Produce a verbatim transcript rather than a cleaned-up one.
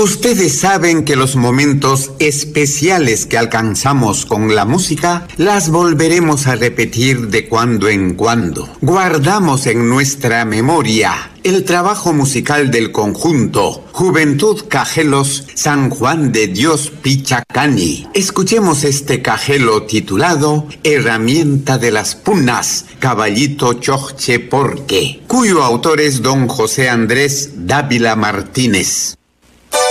Ustedes saben que los momentos especiales que alcanzamos con la música las volveremos a repetir de cuando en cuando. Guardamos en nuestra memoria el trabajo musical del conjunto Juventud Cajelos San Juan de Dios Pichacani. Escuchemos este cajelo titulado Herramienta de las Punas, Caballito Choche Porque, cuyo autor es don José Andrés Dávila Martínez.